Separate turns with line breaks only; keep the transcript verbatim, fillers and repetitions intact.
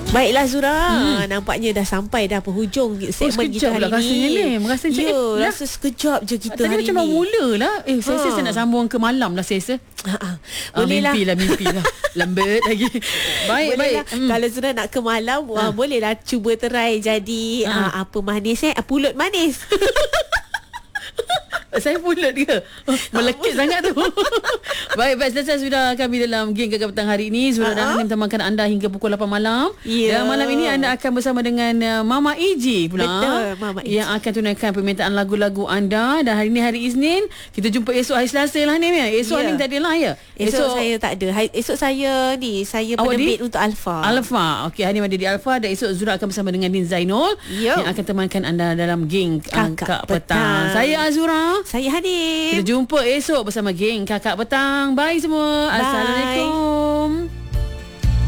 Baiklah Zura, hmm. nampaknya dah sampai dah penghujung segmen
oh,
kita hari
lah
ni.
Rasanya ni, merasa macam
ya,
eh,
rasa sekejap je kita
tadi
hari
macam
ni.
Tadi macam mula lah. Eh, saya,
ha.
saya nak sambung ke malam lah saya.
Ha, ha.
Ah,
Boleh lah.
mimpi lah, mimpi lah. Lambat lagi. Baik,
boleh
baik.
Lah. Hmm. Kalau Zura nak ke malam, ha. uh, bolehlah cuba try jadi ha. uh, apa manis eh? Pulut manis.
Saya pulut ke? Melekit sangat tu. Baik, baik. Selesai sudah kami dalam Geng Gegar Petang hari ini. Sudah uh-huh. dah mentemankan anda hingga pukul lapan malam.
Yeah.
Dan malam ini anda akan bersama dengan uh, Mama Iji pula.
Betul, Mama Iji.
Yang akan tunaikan permintaan lagu-lagu anda. Dan hari ini hari Isnin. Kita jumpa esok hari Selasa lah ni. Esok yeah. ni tak ada lah ya?
Esok, esok saya tak ada. Esok saya ni, saya penerbit untuk Alfa.
Alfa. Okey, hari ini ada di Alfa. Dan esok Zura akan bersama dengan Din Zainul. Yo. Yang akan temankan anda dalam Geng Kakak, Kakak Petang. Petang. Saya Azura.
Saya Hadim.
Kita jumpa esok bersama Geng Kakak Petang. Bye semua.
Bye.
Assalamualaikum.